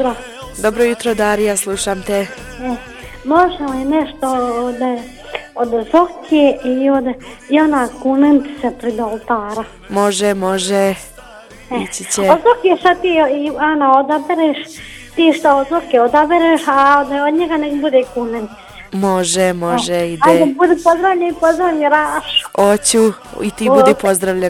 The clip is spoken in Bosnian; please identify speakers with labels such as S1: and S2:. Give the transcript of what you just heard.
S1: Dobro jutro, Darija, slušam te.
S2: Može li nešto od Zokije i ona kunentica pred oltara?
S1: Može. Ići će.
S2: Od Zokije šta ti, Ana, odabereš, ti što od Zokije odabereš, a od njega nek bude kunentica.
S1: Može, ide.
S2: Ajde, budi pozdravljen i pozdravljen Rašu.
S1: Oću, i ti budi pozdravljen.